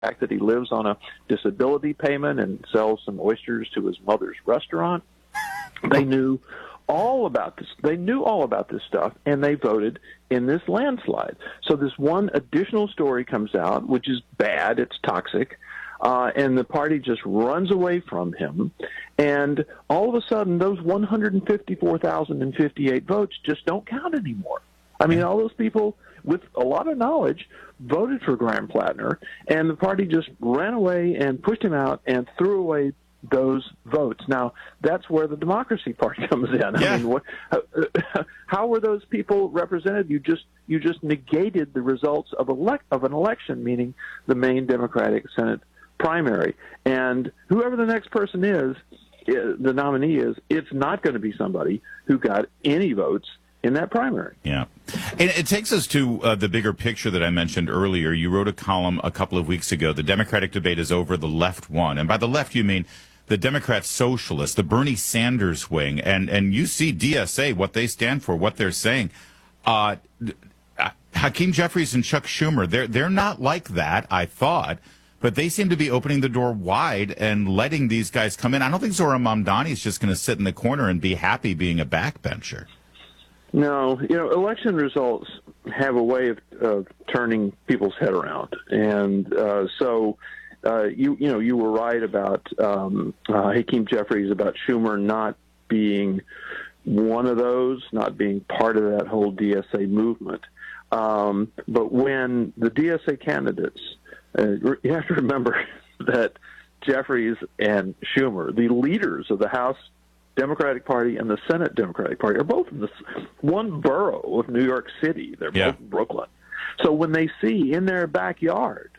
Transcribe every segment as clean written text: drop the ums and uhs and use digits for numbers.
fact that he lives on a disability payment and sells some oysters to his mother's restaurant. They knew all about this. They knew all about this stuff, and they voted in this landslide. So this one additional story comes out, which is bad. It's toxic. And the party just runs away from him. And all of a sudden, those 154,058 votes just don't count anymore. I mean, all those people with a lot of knowledge voted for Graham Plattner, and the party just ran away and pushed him out and threw away those votes. Now, that's where the Democracy Party comes in. Yeah. I mean, how were those people represented? You just negated the results of an election, meaning the main Democratic Senate primary. And whoever the next person is, the nominee is, it's not going to be somebody who got any votes in that primary. Yeah. And it takes us to the bigger picture that I mentioned earlier. You wrote a column a couple of weeks ago. The Democratic debate is over. The left won. And by the left, you mean the Democrat socialists, the Bernie Sanders wing. And you see DSA, what they stand for, what they're saying. Hakeem Jeffries and Chuck Schumer, they're not like that, I thought. But they seem to be opening the door wide and letting these guys come in. I don't think Zora Mamdani is just going to sit in the corner and be happy being a backbencher. No, election results have a way of turning people's head around, and so you were right about Hakeem Jeffries, about Schumer not being one of those, not being part of that whole DSA movement. But when the DSA candidates, you have to remember that Jeffries and Schumer, the leaders of the House Democratic Party and the Senate Democratic Party, are both in this one borough of New York City. They're both in Brooklyn. So when they see in their backyard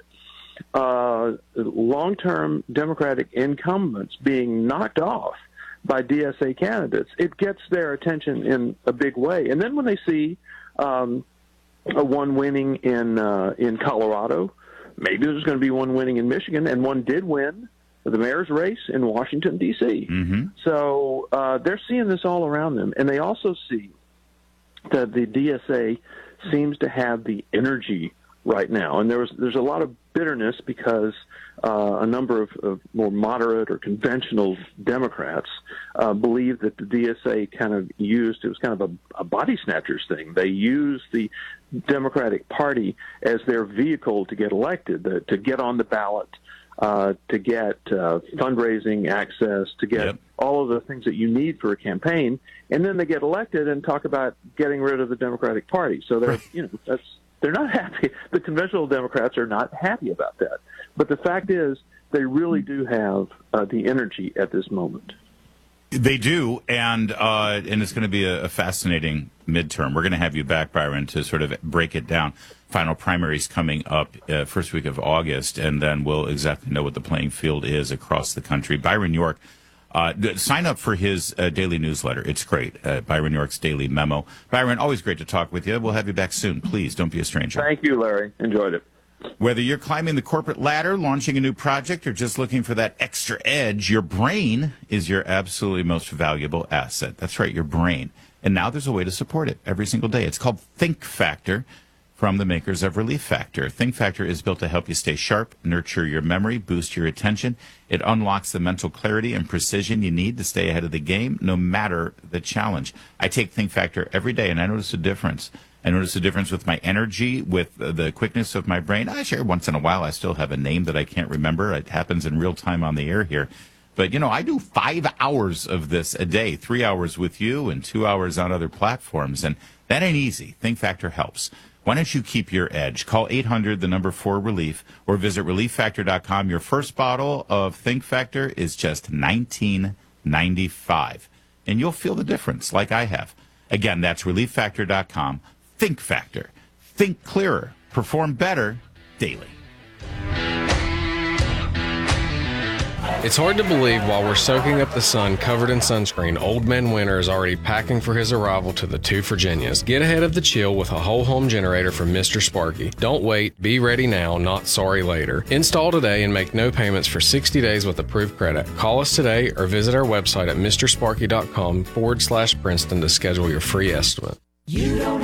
long-term Democratic incumbents being knocked off by DSA candidates, it gets their attention in a big way. And then when they see one winning in Colorado, maybe there's going to be one winning in Michigan, and one did win the mayor's race in Washington, D.C. Mm-hmm. So they're seeing this all around them. And they also see that the DSA seems to have the energy right now. And there's a lot of bitterness because a number of more moderate or conventional Democrats believe that the DSA kind of used, it was kind of a body snatchers thing. They used the Democratic Party as their vehicle to get elected, to get on the ballot, to get fundraising access, to get all of the things that you need for a campaign, and then they get elected and talk about getting rid of the Democratic Party. So they're, they're not happy. The conventional Democrats are not happy about that. But the fact is, they really do have the energy at this moment. They do, and it's going to be a fascinating midterm. We're going to have you back, Byron, to sort of break it down. Final primaries coming up first week of August, and then we'll exactly know what the playing field is across the country. Byron York, sign up for his daily newsletter. It's great, Byron York's Daily Memo. Byron, always great to talk with you. We'll have you back soon. Please, don't be a stranger. Thank you, Larry. Enjoyed it. Whether you're climbing the corporate ladder, launching a new project, or just looking for that extra edge, your brain is your absolutely most valuable asset. That's right, your brain. And now there's a way to support it every single day. It's called Think Factor, from the makers of Relief Factor. Think Factor is built to help you stay sharp, nurture your memory, boost your attention. It unlocks the mental clarity and precision you need to stay ahead of the game, no matter the challenge. I take Think Factor every day, and I notice a difference. I notice a difference with my energy, with the quickness of my brain. I share once in a while. I still have a name that I can't remember. It happens in real time on the air here. But, I do 5 hours of this a day, 3 hours with you and 2 hours on other platforms. And that ain't easy. Think Factor helps. Why don't you keep your edge? Call 800-4RELIEF or visit ReliefFactor.com. Your first bottle of Think Factor is just $19.95. And you'll feel the difference like I have. Again, that's ReliefFactor.com. Think Factor. Think clearer. Perform better daily. It's hard to believe while we're soaking up the sun covered in sunscreen, Old Man Winter is already packing for his arrival to the two Virginias. Get ahead of the chill with a whole home generator from Mr. Sparky. Don't wait. Be ready now, not sorry later. Install today and make no payments for 60 days with approved credit. Call us today or visit our website at mrsparky.com/Princeton to schedule your free estimate.